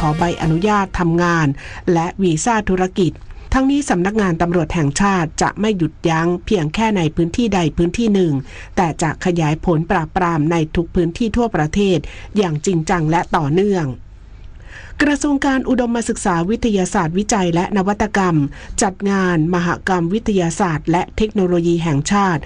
ขอใบอนุญาตทำงานและวีซ่าธุรกิจทั้งนี้สำนักงานตำรวจแห่งชาติจะไม่หยุดยั้งเพียงแค่ในพื้นที่ใดพื้นที่หนึ่งแต่จะขยายผลปราบปรามในทุกพื้นที่ทั่วประเทศอย่างจริงจังและต่อเนื่องกระทรวงการอุดมศึกษาวิทยาศาสตร์วิจัยและนวัตกรรมจัดงานมหกรรมวิทยาศาสตร์และเทคโนโลยีแห่งชาติ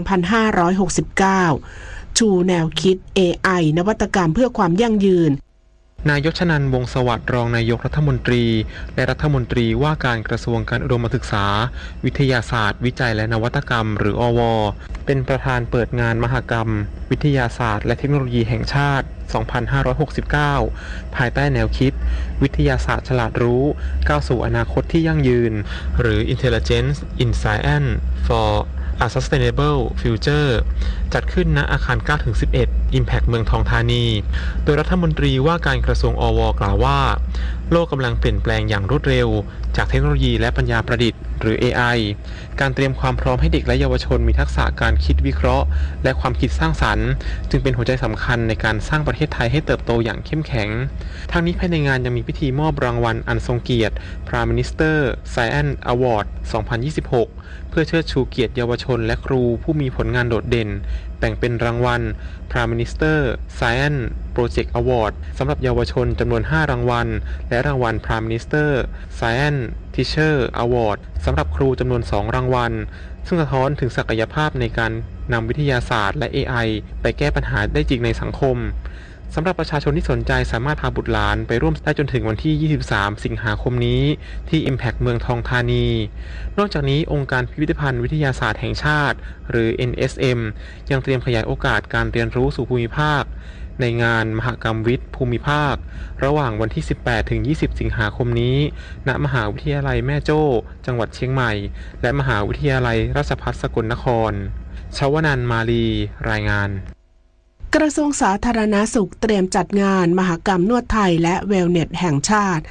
2569 ชูแนวคิด AI นวัตกรรมเพื่อความยั่งยืนนายกชนันท์ วงศ์สวัสดิ์รองนายกรัฐมนตรีและรัฐมนตรีว่าการกระทรวงการอุดมศึกษาวิทยาศาสตร์วิจัยและนวัตกรรมหรืออว.เป็นประธานเปิดงานมหกรรมวิทยาศาสตร์และเทคโนโลยีแห่งชาติ 2569 ภายใต้แนวคิดวิทยาศาสตร์ฉลาดรู้ก้าวสู่อนาคตที่ยั่งยืนหรือ Intelligence in Science for A Sustainable Future จัดขึ้นณอาคาร 9-11 Impact เมืองทองธานีโดยรัฐมนตรีว่าการกระทรวงอว.กล่าวว่าโลกกำลังเปลี่ยนแปลงอย่างรวดเร็วจากเทคโนโลยีและปัญญาประดิษฐ์หรือ AI การเตรียมความพร้อมให้เด็กและเยาวชนมีทักษะการคิดวิเคราะห์และความคิดสร้างสรรค์จึงเป็นหัวใจสำคัญในการสร้างประเทศไทยให้เติบโตอย่างเข้มแข็งทั้งนี้ภายในงานยังมีพิธีมอบรางวัลอันทรงเกียรติ Prime Minister Science Award 2026 เพื่อเชิดชูเกียรติเยาวชนและครูผู้มีผลงานโดดเด่นแบ่งเป็นรางวัล Prime Minister Science Project Award สำหรับเยาวชนจำนวน 5 รางวัลและรางวัล Prime Minister Science Teacher Award สำหรับครูจำนวน 2 รางวัลซึ่งสะท้อนถึงศักยภาพในการนำวิทยาศาสตร์และ AI ไปแก้ปัญหาได้จริงในสังคมสำหรับประชาชนที่สนใจสามารถพาบุตรหลานไปร่วมได้จนถึงวันที่ 23 สิงหาคมนี้ที่ Impact เมืองทองธานีนอกจากนี้องค์การพิพิธภัณฑ์วิทยาศาสตร์แห่งชาติหรือ NSM ยังเตรียมขยายโอกาสการเรียนรู้สู่ภูมิภาคในงานมหกรรมวิทย์ภูมิภาคระหว่างวันที่ 18-20 สิงหาคมนี้ณมหาวิทยาลัยแม่โจ้จังหวัดเชียงใหม่และมหาวิทยาลัยราชภัฏสกลนครชวนันท์ มาลีรายงานกระทรวงสาธารณสุขเตรียมจัดงานมหกรรมนวดไทยและเวลเนสแห่งชาติ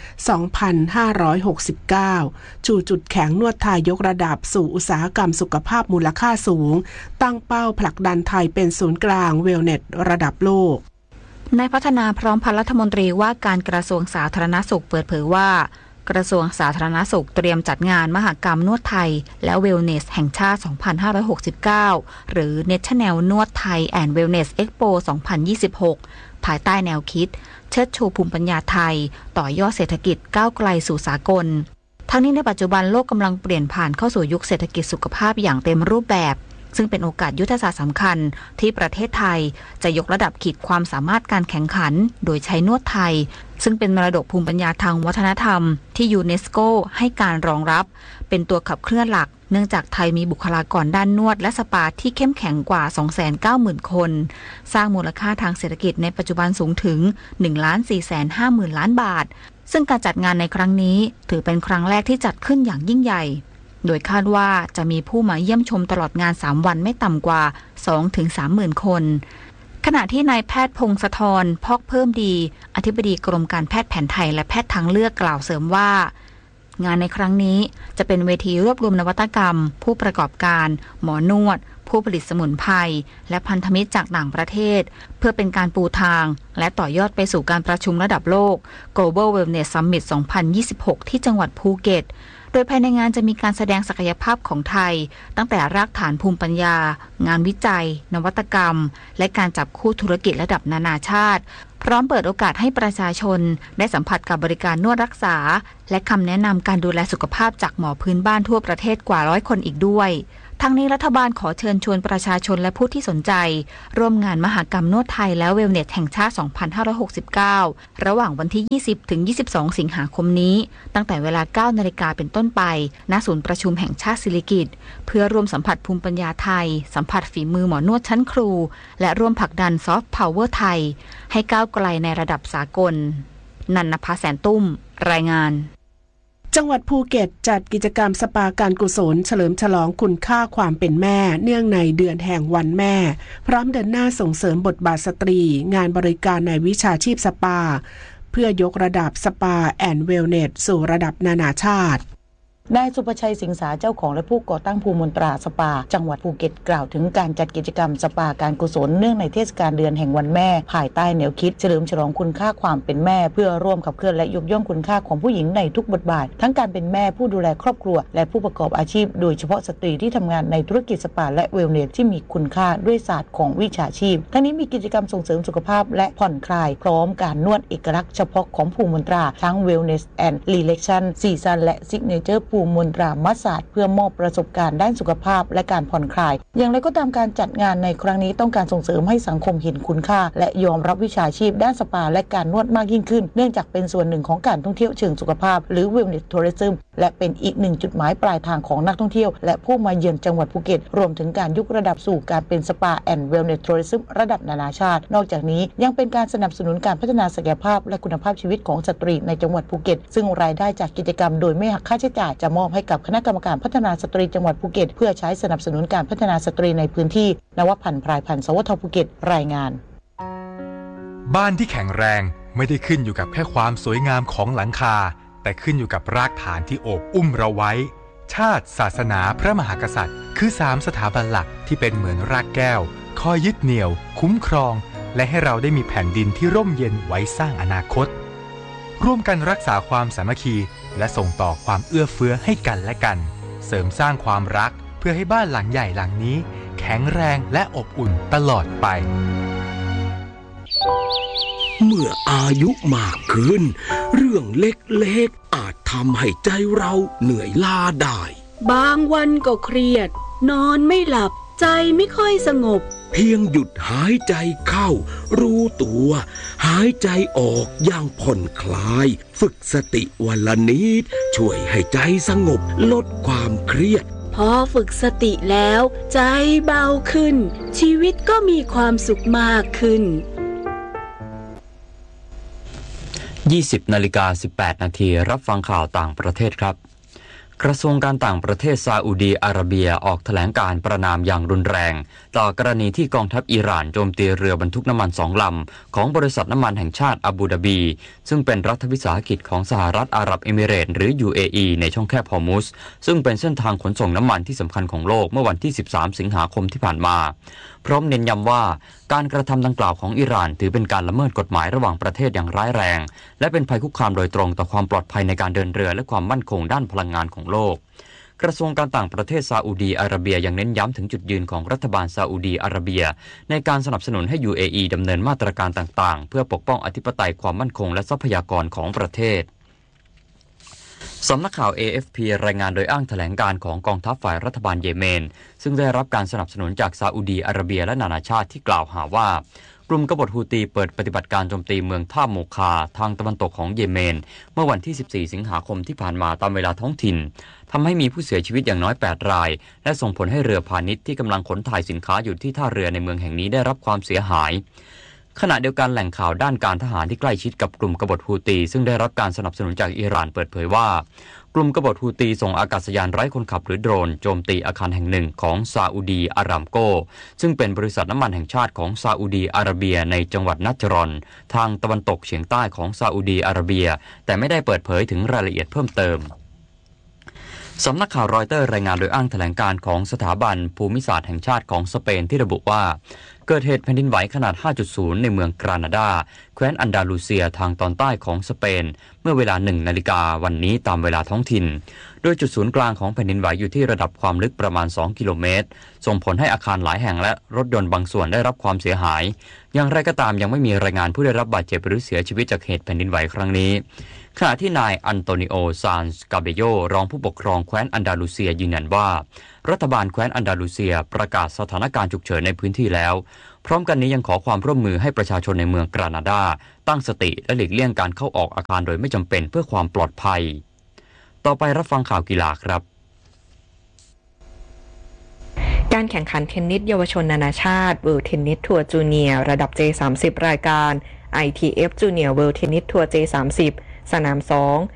2569 ชูจุดแข็งนวดไทยยกระดับสู่อุตสาหกรรมสุขภาพมูลค่าสูงตั้งเป้าผลักดันไทยเป็นศูนย์กลางเวลเนสระดับโลกนายพัฒนาพร้อมพันธ์รัฐมนตรีว่าการกระทรวงสาธารณสุขเปิดเผยว่ากระทรวงสาธารณสุขเตรียมจัดงานมหกรรมนวดไทยและเวลเนสแห่งชาติ 2569 หรือ National นวดไทย and Wellness Expo 2026 ภายใต้แนวคิดเชิดชูภูมิปัญญาไทยต่อยอดเศรษฐกิจก้าวไกลสู่สากลทั้งนี้ในปัจจุบันโลกกำลังเปลี่ยนผ่านเข้าสู่ยุคเศรษฐกิจสุขภาพอย่างเต็มรูปแบบซึ่งเป็นโอกาสยุทธศาสตร์สำคัญที่ประเทศไทยจะยกระดับขีดความสามารถการแข่งขันโดยใช้นวดไทยซึ่งเป็นมรดกภูมิปัญญาทางวัฒนธรรมที่ยูเนสโกให้การรองรับเป็นตัวขับเคลื่อนหลักเนื่องจากไทยมีบุคลากรด้านนวดและสปาที่เข้มแข็งกว่า 290,000 คนสร้างมูลค่าทางเศรษฐกิจในปัจจุบันสูงถึง 1,450,000 ล้านบาทซึ่งการจัดงานในครั้งนี้ถือเป็นครั้งแรกที่จัดขึ้นอย่างยิ่งใหญ่โดยคาดว่าจะมีผู้มาเยี่ยมชมตลอดงาน3วันไม่ต่ำกว่า 2-30,000 คนขณะที่นายแพทย์พงศธรพอกเพิ่มดีอธิบดีกรมการแพทย์แผนไทยและแพทย์ทางเลือกกล่าวเสริมว่างานในครั้งนี้จะเป็นเวทีรวบรวมนวัตกรรมผู้ประกอบการหมอนวดผู้ผลิตสมุนไพรและพันธมิตรจากต่างประเทศเพื่อเป็นการปูทางและต่อยอดไปสู่การประชุมระดับโลก Global Wellness Summit 2026 ที่จังหวัดภูเก็ตโดยภายในงานจะมีการแสดงศักยภาพของไทยตั้งแต่รากฐานภูมิปัญญางานวิจัยนวัตกรรมและการจับคู่ธุรกิจระดับนานาชาติพร้อมเปิดโอกาสให้ประชาชนได้สัมผัสกับบริการนวดรักษาและคำแนะนำการดูแลสุขภาพจากหมอพื้นบ้านทั่วประเทศกว่า100 คนอีกด้วยทั้งนี้รัฐบาลขอเชิญชวนประชาชนและผู้ที่สนใจร่วมงานมหกรรมนวดไทยและเวลเนสแห่งชาติ 2569 ระหว่างวันที่ 20-22 สิงหาคมนี้ตั้งแต่เวลา 9 นาฬิกาเป็นต้นไปณศูนย์ประชุมแห่งชาติสิริกิติ์เพื่อร่วมสัมผัสภูมิปัญญาไทยสัมผัสฝีมือหมอนวดชั้นครูและร่วมผลักดันซอฟต์พาวเวอร์ไทยให้ก้าวไกลในระดับสากลนันนภาแสนตุ้มรายงานจังหวัดภูเก็ตจัดกิจกรรมสปาการกุศลเฉลิมฉลองคุณค่าความเป็นแม่เนื่องในเดือนแห่งวันแม่พร้อมเดินหน้าส่งเสริมบทบาทสตรีงานบริการในวิชาชีพสปาเพื่อยกระดับสปาแอนด์เวลเนสสู่ระดับนานาชาตินายสุภชัยสิงสาเจ้าของและผู้ก่อตั้งภูมนตราสปาจังหวัดภูเก็ตกล่าวถึงการจัดกิจกรรมสปาการกุศลเนื่องในเทศกาลเดือนแห่งวันแม่ภายใต้แนวคิดเฉลิมฉลองคุณค่าความเป็นแม่เพื่อร่วมขับเคลื่อนและยกย่องคุณค่าของผู้หญิงในทุกบทบาททั้งการเป็นแม่ผู้ดูแลครอบครัวและผู้ประกอบอาชีพโดยเฉพาะสตรีที่ทำงานในธุรกิจสปาและเวลเนสที่มีคุณค่าด้วยศาสตร์ของวิชาชีพทั้งนี้มีกิจกรรมส่งเสริมสุขภาพและผ่อนคลายพร้อมการนวดเอกลักษณ์เฉพาะของภูมนตราทั้ง Wellness and Relaxation Season และ Signature ภูมนตรามัสสาจเพื่อมอบประสบการณ์ด้านสุขภาพและการผ่อนคลายอย่างไรก็ตามการจัดงานในครั้งนี้ต้องการส่งเสริมให้สังคมเห็นคุณค่าและยอมรับวิชาชีพด้านสปาและการนวดมากยิ่งขึ้นเนื่องจากเป็นส่วนหนึ่งของการท่องเที่ยวเชิงสุขภาพหรือ Wellness Tourism และเป็นอีกหนึ่งจุดหมายปลายทางของนักท่องเที่ยวและผู้มาเยือนจังหวัดภูเก็ตรวมถึงการยกระดับสู่การเป็นสปาแอนด์เวลเนสทัวริซึมระดับนานาชาตินอกจากนี้ยังเป็นการสนับสนุนการพัฒนาศักยภาพและคุณภาพชีวิตของสตรีในจังหวัดภูเก็ตซึ่งรายได้จากกิจกรรมโดยไม่หักค่าใช้จ่ายจะมอบให้กับคณะกรรมการพัฒนาสตรีจังหวัดภูเก็ตเพื่อใช้สนับสนุนการพัฒนาสตรีในพื้นที่นวพันธ์พรายพันธ์สวทภูเก็ตรายงานบ้านที่แข็งแรงไม่ได้ขึ้นอยู่กับแค่ความสวยงามของหลังคาแต่ขึ้นอยู่กับรากฐานที่โอบอุ้มเราไว้ชาติศาสนาพระมหากษัตริย์คือ3สถาบันหลักที่เป็นเหมือนรากแก้วคอยยึดเหนี่ยวคุ้มครองและให้เราได้มีแผ่นดินที่ร่มเย็นไว้สร้างอนาคตร่วมกันรักษาความสามัคคีและส่งต่อความเอื้อเฟื้อให้กันและกันเสริมสร้างความรักเพื่อให้บ้านหลังใหญ่หลังนี้แข็งแรงและอบอุ่นตลอดไปเมื่ออายุมากขึ้นเรื่องเล็กๆอาจทำให้ใจเราเหนื่อยล้าได้บางวันก็เครียดนอนไม่หลับใจไม่ค่อยสงบเพียงหยุดหายใจเข้ารู้ตัวหายใจออกอย่างผ่อนคลายฝึกสติวันละนิดช่วยให้ใจสงบลดความเครียดพอฝึกสติแล้วใจเบาขึ้นชีวิตก็มีความสุขมากขึ้น 20:18 นาทีรับฟังข่าวต่างประเทศครับกระทรวงการต่างประเทศซาอุดีอาระเบียออกแถลงการประณามอย่างรุนแรงต่อกรณีที่กองทัพอิหร่านโจมตีเรือบรรทุกน้ำมัน2 ลำของบริษัทน้ำมันแห่งชาติอาบูดาบีซึ่งเป็นรัฐวิสาหกิจของสหรัฐอาหรับเอมิเรตส์หรือ UAE ในช่องแคบฮอร์มุซซึ่งเป็นเส้นทางขนส่งน้ำมันที่สำคัญของโลกเมื่อวันที่13 สิงหาคมที่ผ่านมาพร้อมเน้นย้ำว่าการกระทำดังกล่าวของอิหร่านถือเป็นการละเมิดกฎหมายระหว่างประเทศอย่างร้ายแรงและเป็นภัยคุกคามโดยตรงต่อความปลอดภัยในการเดินเรือและความมั่นคงด้านพลังงานของโลกกระทรวงการต่างประเทศซาอุดีอาระเบียยังเน้นย้ำถึงจุดยืนของรัฐบาลซาอุดีอาระเบียในการสนับสนุนให้ UAE ดำเนินมาตรการต่างๆเพื่อปกป้องอธิปไตยความมั่นคงและทรัพยากรของประเทศสำนักข่าว AFP รายงานโดยอ้างแถลงการของกองทัพฝ่ายรัฐบาลเยเมนซึ่งได้รับการสนับสนุนจากซาอุดีอาระเบียและนานาชาติที่กล่าวหาว่ากลุ่มกบฏฮูตีเปิดปฏิบัติการโจมตีเมืองท่าโมคาทางตะวันตกของเยเมนเมื่อวันที่14 สิงหาคมที่ผ่านมาตามเวลาท้องถิ่นทำให้มีผู้เสียชีวิตอย่างน้อย8 รายและส่งผลให้เรือพาณิชย์ที่กำลังขนถ่ายสินค้าอยู่ที่ท่าเรือในเมืองแห่งนี้ได้รับความเสียหายขณะเดียวกันแหล่งข่าวด้านการทหารที่ใกล้ชิดกับกลุ่มกบฏฮูตีซึ่งได้รับการสนับสนุนจากอิหร่านเปิดเผยว่ากลุ่มกบฏฮูตีส่งอากาศยานไร้คนขับหรือโดรนโจมตีอาคารแห่งหนึ่งของซาอุดีอารามโกซึ่งเป็นบริษัทน้ำมันแห่งชาติของซาอุดีอาระเบียในจังหวัดนัจรอนทางตะวันตกเฉียงใต้ของซาอุดีอาระเบียแต่ไม่ได้เปิดเผยถึงรายละเอียดเพิ่มเติมสำนักข่าวรอยเตอร์รายงานโดยอ้างแถลงการของสถาบันภูมิศาสตร์แห่งชาติของสเปนที่ระบุว่าเกิดเหตุแผ่นดินไหวขนาด 5.0 ในเมืองกรานาดาแคว้นอันดาลูเซียทางตอนใต้ของสเปนเมื่อเวลา 1 นาฬิกาวันนี้ตามเวลาท้องถิ่นโดยจุดศูนย์กลางของแผ่นดินไหวอยู่ที่ระดับความลึกประมาณ2 กิโลเมตรส่งผลให้อาคารหลายแห่งและรถยนต์บางส่วนได้รับความเสียหายอย่างไรก็ตามยังไม่มีรายงานผู้ได้รับบาดเจ็บหรือเสียชีวิตจากเหตุแผ่นดินไหวครั้งนี้ขณะที่นายอันโตนิโอซานส์กาเบโยรองผู้ปกครองแคว้นอันดาลูเซียยืนยันว่ารัฐบาลแคว้นอันดาลูเซียประกาศสถานการณ์ฉุกเฉินในพื้นที่แล้วพร้อมกันนี้ยังขอความร่วมมือให้ประชาชนในเมืองกรานาดาตั้งสติและหลีกเลี่ยงการเข้าออกอาคารโดยไม่จำเป็นเพื่อความปลอดภัยต่อไปรับฟังข่าวกีฬาครับการแข่งขันเทนนิสเยาวชนนานาชาติ World Tennis Tour Junior ระดับ J30 รายการ ITF Junior World Tennis Tour J30 สนาม2